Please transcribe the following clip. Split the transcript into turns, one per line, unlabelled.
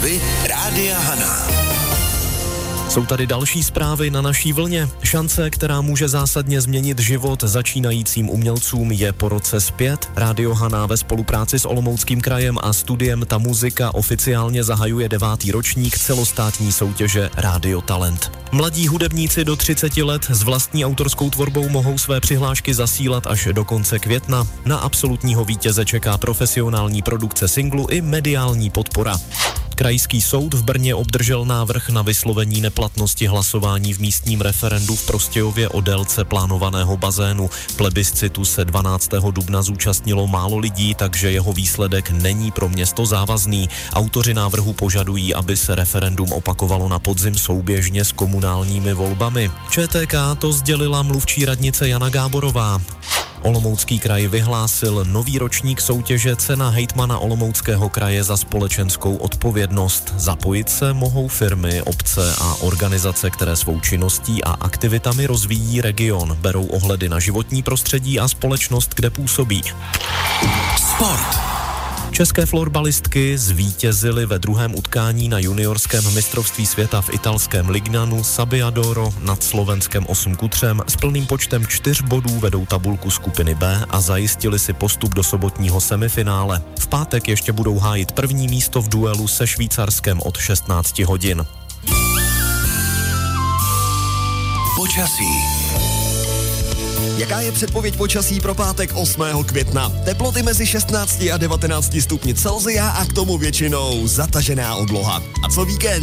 Zprávy Rádia Hana.
Jsou tady další zprávy na naší vlně. Šance, která může zásadně změnit život začínajícím umělcům, je po roce zpět. Rádio Hana ve spolupráci s Olomouckým krajem a studiem Ta muzika oficiálně zahajuje 9. ročník celostátní soutěže Rádio Talent. Mladí hudebníci do 30 let s vlastní autorskou tvorbou mohou své přihlášky zasílat až do konce května. Na absolutního vítěze čeká profesionální produkce singlu i mediální podpora. Krajský soud v Brně obdržel návrh na vyslovení neplatnosti hlasování v místním referendu v Prostějově o délce plánovaného bazénu. Plebiscitu se 12. dubna zúčastnilo málo lidí, takže jeho výsledek není pro město závazný. Autoři návrhu požadují, aby se referendum opakovalo na podzim souběžně s komunálními volbami. ČTK to sdělila mluvčí radnice Jana Gáborová. Olomoucký kraj vyhlásil nový ročník soutěže Cena hejtmana Olomouckého kraje za společenskou odpovědnost. Zapojit se mohou firmy, obce a organizace, které svou činností a aktivitami rozvíjí region, berou ohledy na životní prostředí a společnost, kde působí.
Sport.
České florbalistky zvítězily ve druhém utkání na juniorském mistrovství světa v italském Lignanu Sabbiadoro nad Slovenskem 8-3. S plným počtem 4 bodů vedou tabulku skupiny B a zajistili si postup do sobotního semifinále. V pátek ještě budou hájit první místo v duelu se Švýcarskem od 16 hodin.
Počasí.
Jaká je předpověď počasí pro pátek 8. května? Teploty mezi 16 a 19 stupni Celsia a k tomu většinou zatažená obloha. A co víkend?